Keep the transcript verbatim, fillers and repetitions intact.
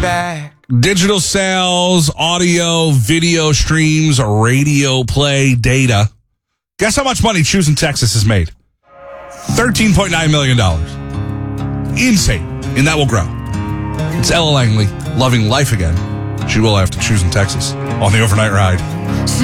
back. Digital sales, audio, video streams, radio play, data. Guess how much money Choosing Texas has made? thirteen point nine million dollars. Insane. And that will grow. It's Ella Langley, loving life again. She will after Choosing Texas on the Overnight Ride.